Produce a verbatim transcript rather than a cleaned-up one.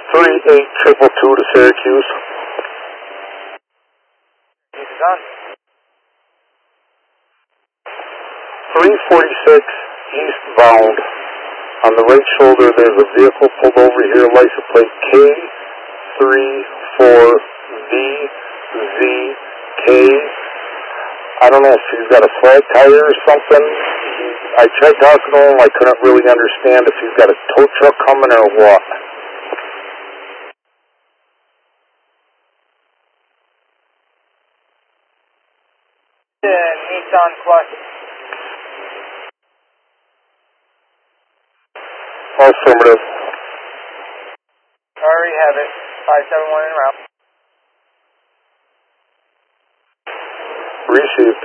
three eight triple two to Syracuse. He's done. three forty-six eastbound. On the right shoulder, there's a vehicle pulled over here, license plate K three four V Z K. I don't know if he's got a flat tire or something. I tried talking to him. I couldn't really understand if he's got a tow truck coming or what. Yeah, Nissan Plus. Affirmative. I already have it. five seven one en route. Receive.